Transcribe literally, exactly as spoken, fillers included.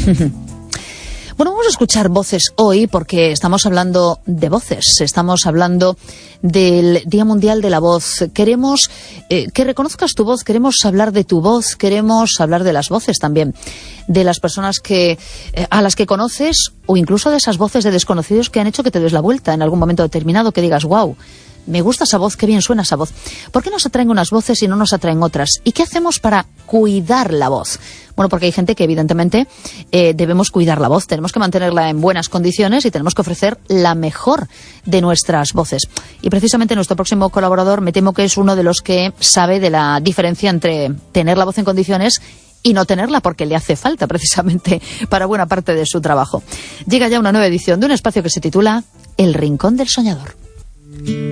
Bueno, vamos a escuchar voces hoy porque estamos hablando de voces, estamos hablando del Día Mundial de la Voz. Queremos eh, que reconozcas tu voz, queremos hablar de tu voz, queremos hablar de las voces también, de las personas que eh, a las que conoces o incluso de esas voces de desconocidos que han hecho que te des la vuelta en algún momento determinado, que digas, wow, me gusta esa voz, qué bien suena esa voz. ¿Por qué nos atraen unas voces y no nos atraen otras? ¿Y qué hacemos para cuidar la voz? Bueno, porque hay gente que evidentemente eh, debemos cuidar la voz, tenemos que mantenerla en buenas condiciones y tenemos que ofrecer la mejor de nuestras voces. Y precisamente nuestro próximo colaborador me temo que es uno de los que sabe de la diferencia entre tener la voz en condiciones y no tenerla, porque le hace falta precisamente para buena parte de su trabajo. Llega ya una nueva edición de un espacio que se titula El Rincón del Soñador.